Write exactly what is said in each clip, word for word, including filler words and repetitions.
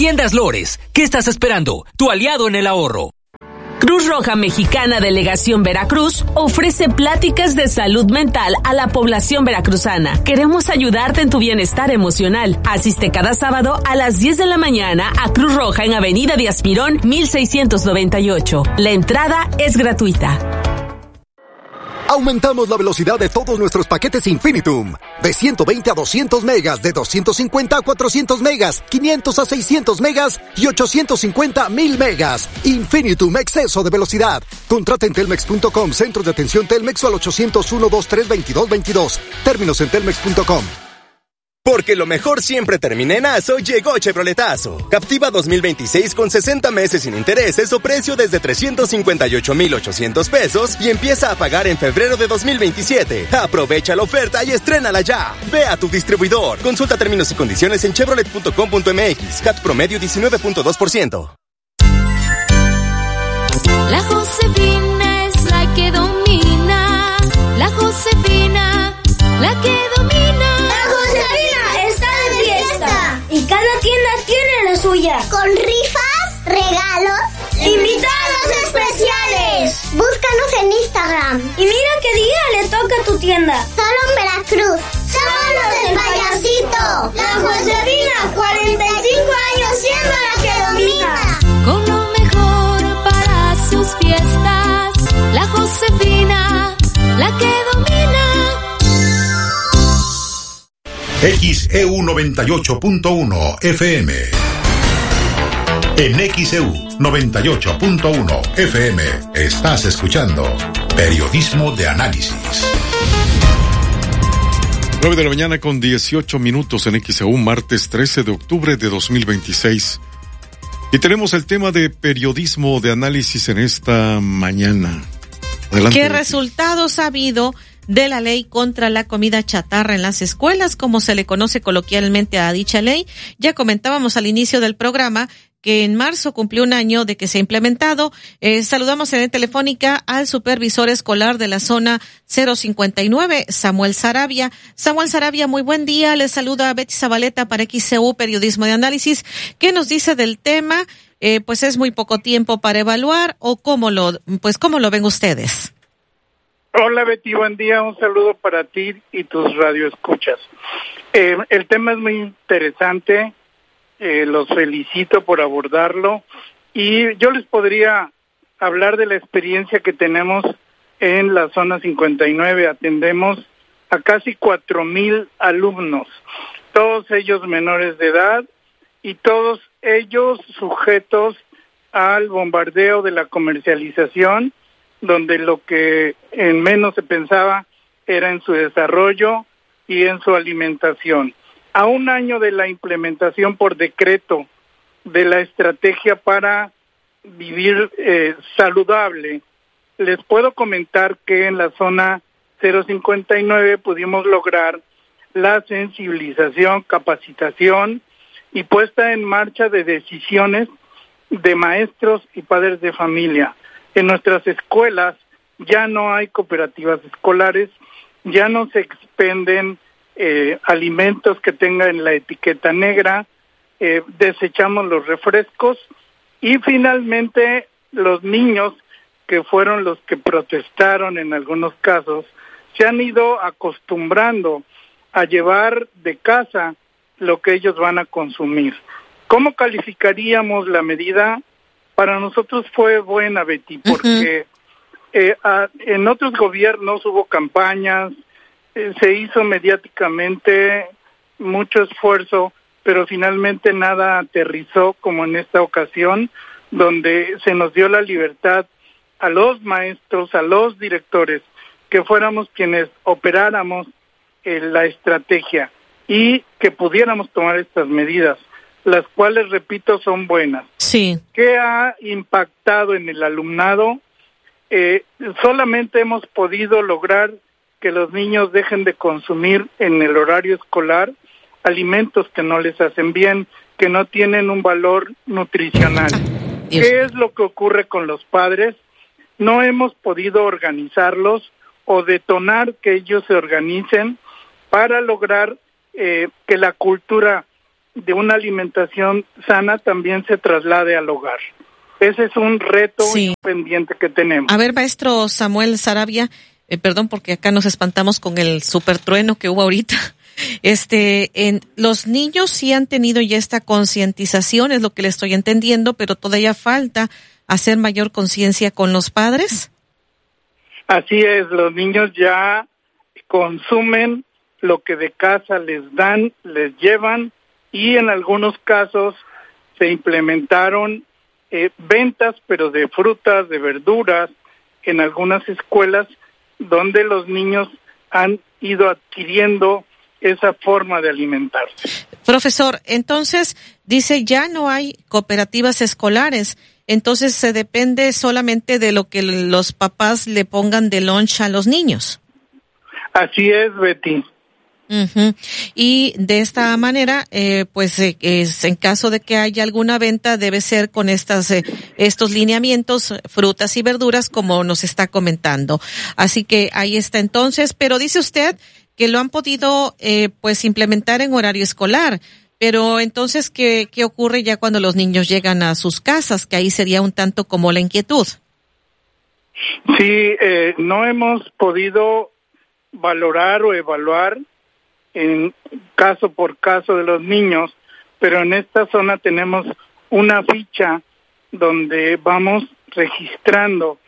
Tiendas Lores, ¿qué estás esperando? Tu aliado en el ahorro. Cruz Roja Mexicana Delegación Veracruz ofrece pláticas de salud mental a la población veracruzana. Queremos ayudarte en tu bienestar emocional. Asiste cada sábado a las diez de la mañana a Cruz Roja en Avenida Díaz Mirón, mil seiscientos noventa y ocho. La entrada es gratuita. Aumentamos la velocidad de todos nuestros paquetes Infinitum. De ciento veinte a doscientos megas, de doscientos cincuenta a cuatrocientos megas, quinientos a seiscientos megas y ochocientos cincuenta a mil megas. Infinitum, exceso de velocidad. Contrata en telmex punto com, centros de atención Telmex o al ochocientos uno, veintitrés, veintidós veintidós. Términos en telmex punto com. Porque lo mejor siempre termina en Aso, llegó Chevroletazo. Captiva dos mil veintiséis con sesenta meses sin intereses o precio desde trescientos cincuenta y ocho mil ochocientos pesos y empieza a pagar en febrero de dos mil veintisiete. Aprovecha la oferta y estrénala ya. Ve a tu distribuidor. Consulta términos y condiciones en chevrolet punto com punto m x. C A T promedio diecinueve punto dos por ciento. La Josefina es la que domina. La Josefina, la que domina. Y cada tienda tiene la suya. Con rifas, regalos, invitados especiales. Búscanos en Instagram. Y mira qué día le toca a tu tienda. Solo en Veracruz. Somos los del Payasito. La Josefina, cuarenta y cinco años siendo la que domina. Con lo mejor para sus fiestas. La Josefina, la que domina. X E U noventa y ocho punto uno F M. En X E U noventa y ocho punto uno F M estás escuchando Periodismo de Análisis. nueve de la mañana con dieciocho minutos en X E U, martes trece de octubre de dos mil veintiséis. Y tenemos el tema de periodismo de análisis en esta mañana. Adelante. ¿Qué resultados ha habido de la ley contra la comida chatarra en las escuelas, como se le conoce coloquialmente a dicha ley? Ya comentábamos al inicio del programa que en marzo cumplió un año de que se ha implementado. Eh, saludamos en la telefónica al supervisor escolar de la zona cero cincuenta y nueve, Samuel Sarabia. Samuel Sarabia, muy buen día. Les saluda Betty Zabaleta para X E U Periodismo de Análisis. ¿Qué nos dice del tema? Eh, pues es muy poco tiempo para evaluar, o cómo lo, pues cómo lo ven ustedes. Hola Betty, buen día, un saludo para ti y tus radioescuchas. Eh, el tema es muy interesante, eh, los felicito por abordarlo y yo les podría hablar de la experiencia que tenemos en la zona cincuenta y nueve. Atendemos a casi cuatro mil alumnos, todos ellos menores de edad y todos ellos sujetos al bombardeo de la comercialización, donde lo que en menos se pensaba era en su desarrollo y en su alimentación. A un año de la implementación por decreto de la estrategia para vivir eh, saludable, les puedo comentar que en la zona cero cincuenta y nueve pudimos lograr la sensibilización, capacitación y puesta en marcha de decisiones de maestros y padres de familia. En nuestras escuelas ya no hay cooperativas escolares, ya no se expenden eh, alimentos que tengan la etiqueta negra, eh, desechamos los refrescos y finalmente los niños, que fueron los que protestaron en algunos casos, se han ido acostumbrando a llevar de casa lo que ellos van a consumir. ¿Cómo calificaríamos la medida? Para nosotros fue buena, Betty, porque uh-huh. eh, a, en otros gobiernos hubo campañas, eh, se hizo mediáticamente mucho esfuerzo, pero finalmente nada aterrizó como en esta ocasión, donde se nos dio la libertad a los maestros, a los directores, que fuéramos quienes operáramos eh, la estrategia y que pudiéramos tomar estas medidas, las cuales, repito, son buenas. Sí. ¿Qué ha impactado en el alumnado? Eh, solamente hemos podido lograr que los niños dejen de consumir en el horario escolar alimentos que no les hacen bien, que no tienen un valor nutricional. Dios. ¿Qué es lo que ocurre con los padres? No hemos podido organizarlos o detonar que ellos se organicen para lograr eh, que la cultura de una alimentación sana también se traslade al hogar. Ese es un reto sí. y un pendiente que tenemos. A ver, maestro Samuel Sarabia, eh, perdón porque acá nos espantamos con el supertrueno que hubo ahorita. Este, en, los niños sí han tenido ya esta concientización, es lo que le estoy entendiendo, pero todavía falta hacer mayor conciencia con los padres. Así es, los niños ya consumen lo que de casa les dan, les llevan, y en algunos casos se implementaron eh, ventas, pero de frutas, de verduras, en algunas escuelas donde los niños han ido adquiriendo esa forma de alimentarse. Profesor, entonces dice ya no hay cooperativas escolares, entonces se depende solamente de lo que los papás le pongan de lunch a los niños. Así es, Betty. Uh-huh. Y de esta manera, eh, pues eh, es, en caso de que haya alguna venta, debe ser con estas eh, estos lineamientos, frutas y verduras, como nos está comentando. Así que ahí está entonces, pero dice usted que lo han podido eh, pues implementar en horario escolar, pero entonces, ¿qué, qué ocurre ya cuando los niños llegan a sus casas? Que ahí sería un tanto como la inquietud. Sí, eh, no hemos podido valorar o evaluar en caso por caso de los niños, pero en esta zona tenemos una ficha donde vamos registrando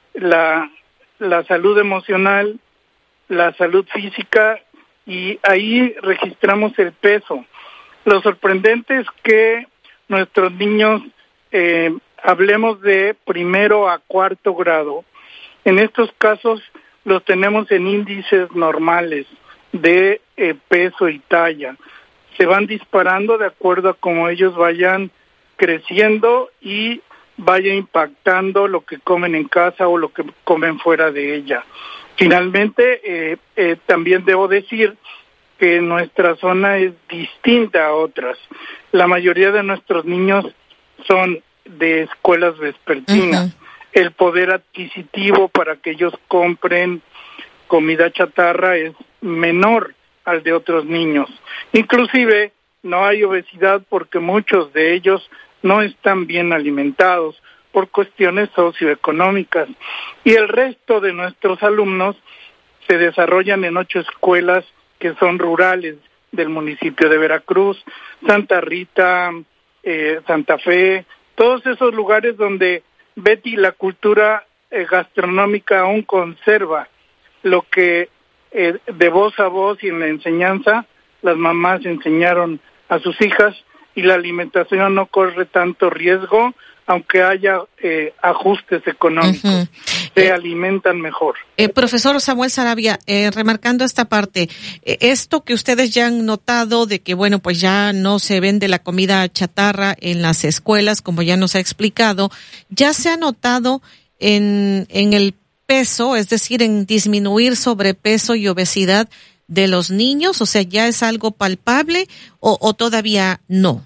la, la salud emocional, la salud física, y ahí registramos el peso. Lo sorprendente es que nuestros niños, eh, hablemos de primero a cuarto grado, en estos casos los tenemos en índices normales de eh, peso y talla. Se van disparando de acuerdo a cómo ellos vayan creciendo y vaya impactando lo que comen en casa o lo que comen fuera de ella. Finalmente, eh, eh, también debo decir que nuestra zona es distinta a otras. La mayoría de nuestros niños son de escuelas vespertinas. Uh-huh. El poder adquisitivo para que ellos compren comida chatarra es menor al de otros niños. Inclusive no hay obesidad porque muchos de ellos no están bien alimentados por cuestiones socioeconómicas. Y el resto de nuestros alumnos se desarrollan en ocho escuelas que son rurales del municipio de Veracruz, Santa Rita, eh, Santa Fe, todos esos lugares donde, Betty, la cultura eh, gastronómica aún conserva lo que eh, de voz a voz y en la enseñanza las mamás enseñaron a sus hijas, y la alimentación no corre tanto riesgo, aunque haya eh, ajustes económicos. Uh-huh. Se eh, alimentan mejor. Eh, profesor Samuel Sarabia, eh, remarcando esta parte, eh, esto que ustedes ya han notado de que, bueno, pues ya no se vende la comida chatarra en las escuelas, como ya nos ha explicado, ¿ya se ha notado en, en el peso, es decir, en disminuir sobrepeso y obesidad de los niños? O sea, ¿ya es algo palpable o, o todavía no?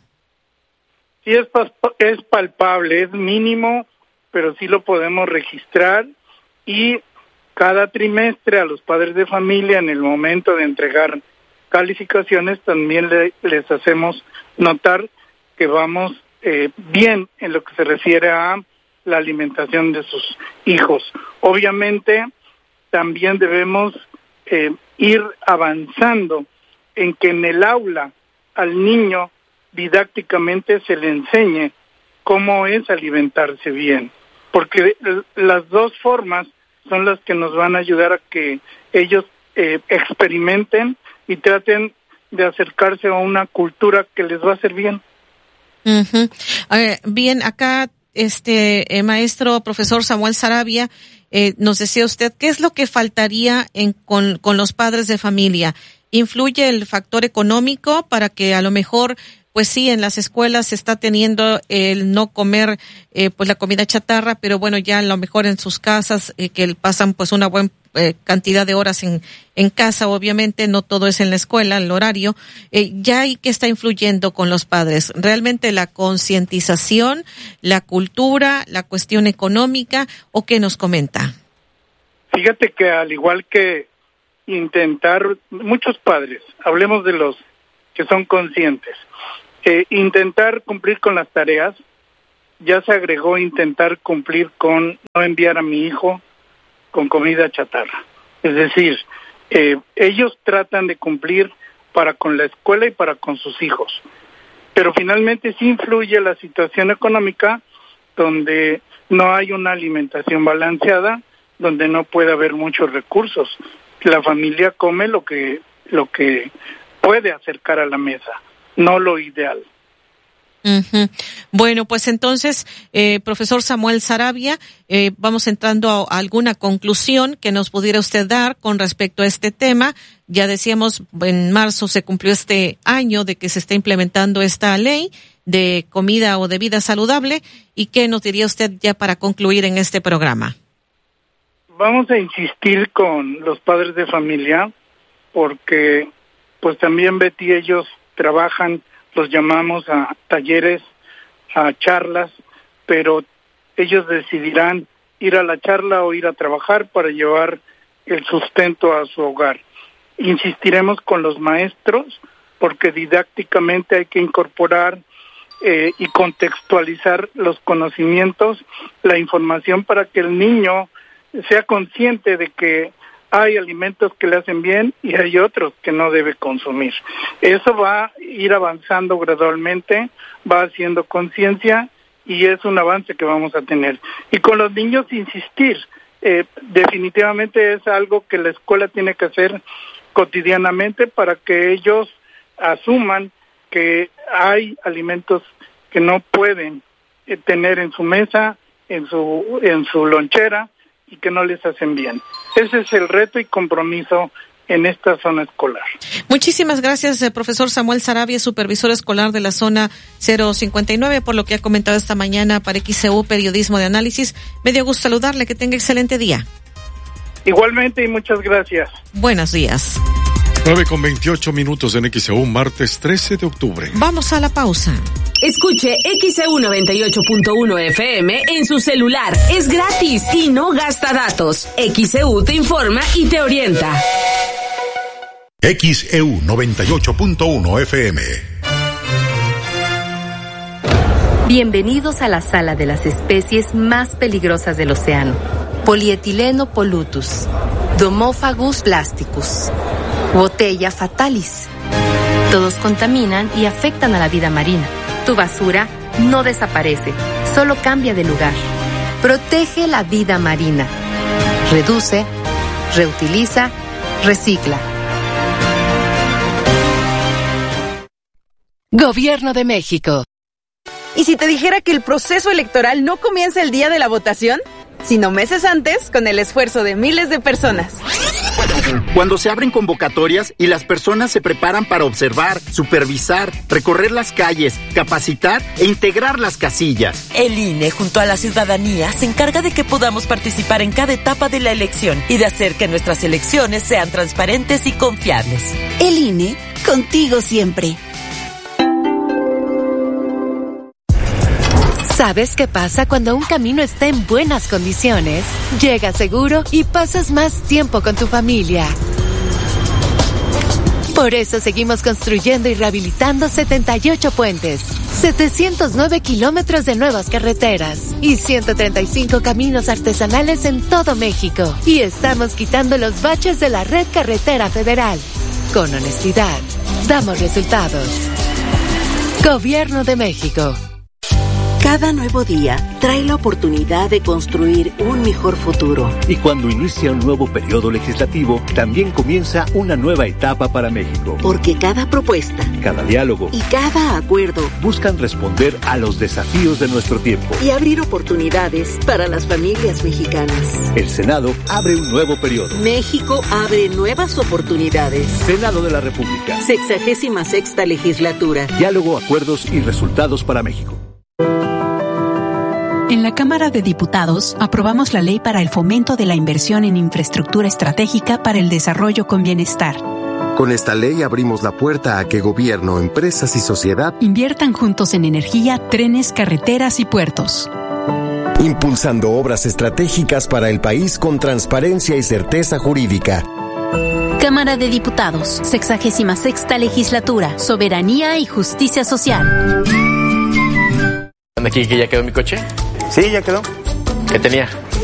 Sí, es, es palpable, es mínimo, pero sí lo podemos registrar, y cada trimestre a los padres de familia, en el momento de entregar calificaciones, también le, les hacemos notar que vamos eh, bien en lo que se refiere a la alimentación de sus hijos. Obviamente, también debemos eh, ir avanzando en que en el aula al niño didácticamente se le enseñe cómo es alimentarse bien, porque las dos formas son las que nos van a ayudar a que ellos eh, experimenten y traten de acercarse a una cultura que les va a hacer bien. Uh-huh. Uh, bien, acá este eh, maestro profesor Samuel Sarabia, eh, nos decía usted, ¿qué es lo que faltaría en con, con los padres de familia? ¿Influye el factor económico para que a lo mejor, pues sí, en las escuelas se está teniendo el no comer eh, pues la comida chatarra, pero bueno, ya a lo mejor en sus casas eh, que pasan pues una buena eh, cantidad de horas en en casa, obviamente no todo es en la escuela, el horario, eh, ya hay que está influyendo con los padres? ¿Realmente la concientización, la cultura, la cuestión económica, o qué nos comenta? Fíjate que al igual que intentar, muchos padres, hablemos de los que son conscientes, Eh, intentar cumplir con las tareas, ya se agregó intentar cumplir con no enviar a mi hijo con comida chatarra. Es decir, eh, ellos tratan de cumplir para con la escuela y para con sus hijos. Pero finalmente sí influye la situación económica, donde no hay una alimentación balanceada, donde no puede haber muchos recursos. La familia come lo que, lo que puede acercar a la mesa, no lo ideal. Uh-huh. Bueno, pues entonces, eh, profesor Samuel Saravia, eh, vamos entrando a, a alguna conclusión que nos pudiera usted dar con respecto a este tema. Ya decíamos, en marzo se cumplió este año de que se está implementando esta ley de comida o de vida saludable. ¿Y qué nos diría usted ya para concluir en este programa? Vamos a insistir con los padres de familia, porque pues también Betty, ellos trabajan, los llamamos a talleres, a charlas, pero ellos decidirán ir a la charla o ir a trabajar para llevar el sustento a su hogar. Insistiremos con los maestros, porque didácticamente hay que incorporar eh, y contextualizar los conocimientos, la información, para que el niño sea consciente de que hay alimentos que le hacen bien y hay otros que no debe consumir. Eso va a ir avanzando gradualmente, va haciendo conciencia y es un avance que vamos a tener. Y con los niños insistir, eh, definitivamente es algo que la escuela tiene que hacer cotidianamente para que ellos asuman que hay alimentos que no pueden eh, tener en su mesa, en su, en su lonchera, y que no les hacen bien. Ese es el reto y compromiso en esta zona escolar. Muchísimas gracias, eh, profesor Samuel Saravia, supervisor escolar de la zona cero cincuenta y nueve, por lo que ha comentado esta mañana para X E U Periodismo de Análisis. Me dio gusto saludarle, que tenga excelente día. Igualmente y muchas gracias. Buenos días. nueve con veintiocho minutos en X E U, martes trece de octubre. Vamos a la pausa. Escuche X E U noventa y ocho punto uno F M en su celular. Es gratis y no gasta datos. X E U te informa y te orienta. X E U noventa y ocho punto uno F M. Bienvenidos a la sala de las especies más peligrosas del océano. Polietileno polutus, Domophagus plasticus, Botella fatalis. Todos contaminan y afectan a la vida marina. Tu basura no desaparece, solo cambia de lugar. Protege la vida marina. Reduce, reutiliza, recicla. Gobierno de México. ¿Y si te dijera que el proceso electoral no comienza el día de la votación, sino meses antes, con el esfuerzo de miles de personas? Cuando se abren convocatorias y las personas se preparan para observar, supervisar, recorrer las calles, capacitar e integrar las casillas. El I N E, junto a la ciudadanía, se encarga de que podamos participar en cada etapa de la elección y de hacer que nuestras elecciones sean transparentes y confiables. El I N E, contigo siempre. ¿Sabes qué pasa cuando un camino está en buenas condiciones? Llegas seguro y pasas más tiempo con tu familia. Por eso seguimos construyendo y rehabilitando setenta y ocho puentes, setecientos nueve kilómetros de nuevas carreteras y ciento treinta y cinco caminos artesanales en todo México. Y estamos quitando los baches de la red carretera federal. Con honestidad, damos resultados. Gobierno de México. Cada nuevo día trae la oportunidad de construir un mejor futuro. Y cuando inicia un nuevo periodo legislativo, también comienza una nueva etapa para México. Porque cada propuesta, cada diálogo y cada acuerdo buscan responder a los desafíos de nuestro tiempo y abrir oportunidades para las familias mexicanas. El Senado abre un nuevo periodo. México abre nuevas oportunidades. Senado de la República. Sexagésima sexta legislatura. Diálogo, acuerdos y resultados para México. En la Cámara de Diputados aprobamos la ley para el fomento de la inversión en infraestructura estratégica para el desarrollo con bienestar. Con esta ley abrimos la puerta a que gobierno, empresas y sociedad inviertan juntos en energía, trenes, carreteras y puertos. Impulsando obras estratégicas para el país con transparencia y certeza jurídica. Cámara de Diputados, sexagésima sexta legislatura, Soberanía y Justicia Social. ¿Aquí que ya quedó mi coche? Sí, ya quedó. ¿Qué tenía?